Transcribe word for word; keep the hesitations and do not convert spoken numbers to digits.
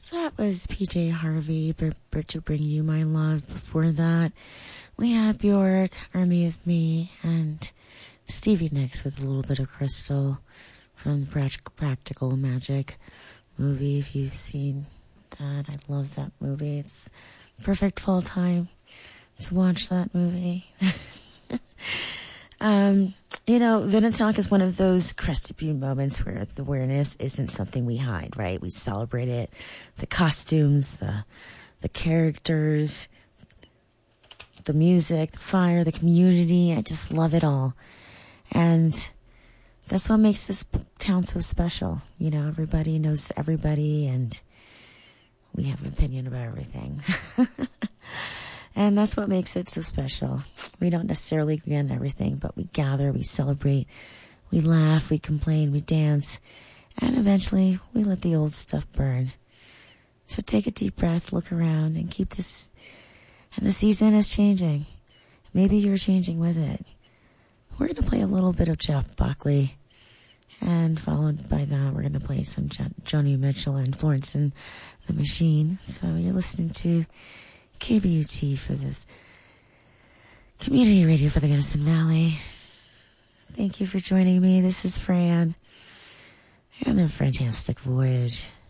That was P J Harvey, but, but to bring you my love. Before that, we had Bjork, Army of Me, and Stevie Nicks with a little bit of Crystal from the Practical Magic movie. If you've seen that, I love that movie. It's perfect full time to watch that movie. um, you know, Vinnatalk is one of those crested view moments where the awareness isn't something we hide, right? We celebrate it. The costumes, the the characters, the music, the fire, the community. I just love it all. And that's what makes this town so special. You know, everybody knows everybody, and we have an opinion about everything. And that's what makes it so special. We don't necessarily agree on everything, but we gather, we celebrate, we laugh, we complain, we dance, and eventually we let the old stuff burn. So take a deep breath, look around, and keep this. And the season is changing. Maybe you're changing with it. We're going to play a little bit of Jeff Buckley, and followed by that, we're going to play some jo- Joni Mitchell and Florence and the Machine. So you're listening to K B U T for this community radio for the Gunnison Valley. Thank you for joining me. This is Fran and the Fantastic Voyage.